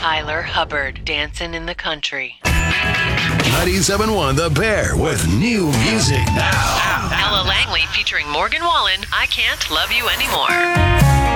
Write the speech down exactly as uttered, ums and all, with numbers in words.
Tyler Hubbard, Dancing in the Country. ninety-seven point one The Bear with new music now. Ella Langley featuring Morgan Wallen, I Can't Love You Anymore.